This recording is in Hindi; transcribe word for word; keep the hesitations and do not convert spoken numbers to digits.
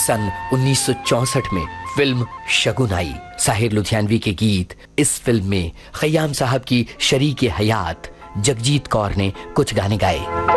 सन उन्नीस सौ चौसठ में फिल्म शगुन आई। साहिर लुधियानवी के गीत इस फिल्म में खयाम साहब की शरीके हयात जगजीत कौर ने कुछ गाने गाए।